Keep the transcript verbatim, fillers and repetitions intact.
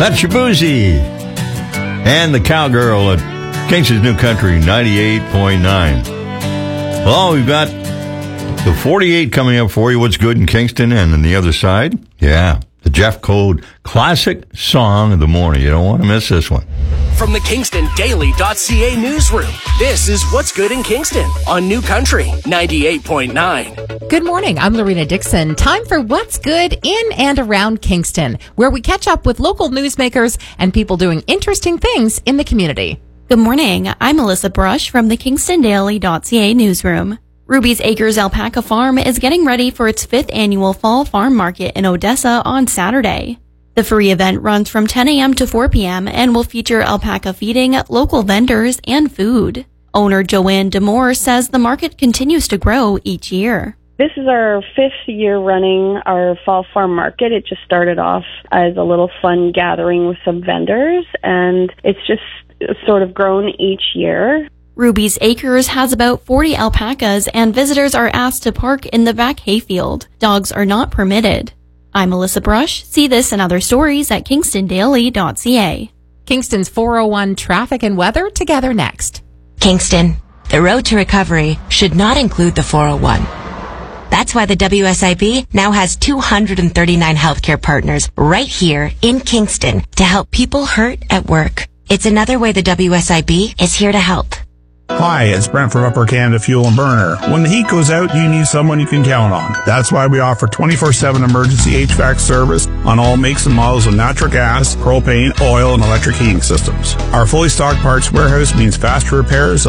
That's Shabuzi and the Cowgirl at Kingston's New Country ninety-eight point nine. Well, we've got the forty-eight coming up for you. What's good in Kingston? And on the other side, yeah, the Jeff Code Classic Song of the Morning. You don't want to miss this one. From the Kingston Daily dot C A newsroom, this is What's Good in Kingston on New Country ninety-eight point nine. Good morning. I'm Lorena Dixon. Time for What's Good in and around Kingston, where we catch up with local newsmakers and people doing interesting things in the community. Good morning. I'm Melissa Brush from the Kingston Daily dot C A newsroom. Ruby's Acres Alpaca Farm is getting ready for its fifth annual Fall Farm Market in Odessa on Saturday. The free event runs from ten a.m. to four p.m. and will feature alpaca feeding, local vendors, and food. Owner Joanne Demore says the market continues to grow each year. This is our fifth year running our Fall Farm Market. It just started off as a little fun gathering with some vendors, and it's just sort of grown each year. Ruby's Acres has about forty alpacas, and visitors are asked to park in the back hayfield. Dogs are not permitted. I'm Melissa Brush. See this and other stories at Kingston Daily dot C A. Kingston's four oh one traffic and weather together next. Kingston, the road to recovery should not include the four oh one. That's why the W S I B now has two hundred thirty-nine healthcare partners right here in Kingston to help people hurt at work. It's another way the W S I B is here to help. Hi, it's Brent from Upper Canada Fuel and Burner. When the heat goes out, you need someone you can count on. That's why we offer twenty-four seven emergency H V A C service on all makes and models of natural gas, propane, oil, and electric heating systems. Our fully stocked parts warehouse means faster repairs,